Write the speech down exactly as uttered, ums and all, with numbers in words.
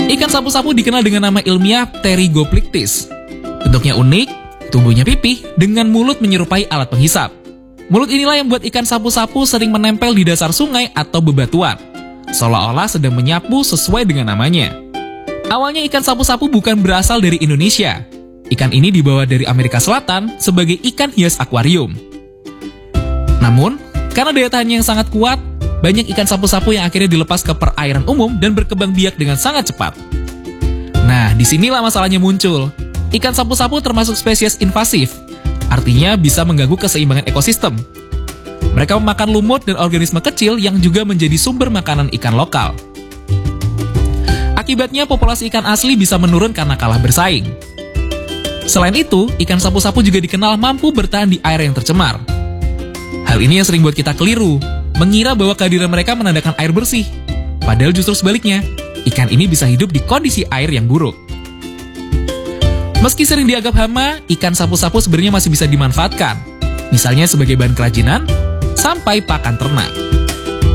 Ikan sapu-sapu dikenal dengan nama ilmiah Pterygoplictis. Bentuknya unik, tubuhnya pipih, dengan mulut menyerupai alat penghisap. Mulut inilah yang membuat ikan sapu-sapu sering menempel di dasar sungai atau bebatuan, seolah-olah sedang menyapu sesuai dengan namanya. Awalnya ikan sapu-sapu bukan berasal dari Indonesia. Ikan ini dibawa dari Amerika Selatan sebagai ikan hias akuarium. Namun, karena daya tahannya yang sangat kuat, banyak ikan sapu-sapu yang akhirnya dilepas ke perairan umum dan berkembang biak dengan sangat cepat. Nah, disinilah masalahnya muncul. Ikan sapu-sapu termasuk spesies invasif, artinya bisa mengganggu keseimbangan ekosistem. Mereka memakan lumut dan organisme kecil yang juga menjadi sumber makanan ikan lokal. Akibatnya populasi ikan asli bisa menurun karena kalah bersaing. Selain itu, ikan sapu-sapu juga dikenal mampu bertahan di air yang tercemar. Hal ini yang sering buat kita keliru, mengira bahwa kehadiran mereka menandakan air bersih. Padahal justru sebaliknya, ikan ini bisa hidup di kondisi air yang buruk. Meski sering dianggap hama, ikan sapu-sapu sebenarnya masih bisa dimanfaatkan. Misalnya sebagai bahan kerajinan, sampai pakan ternak.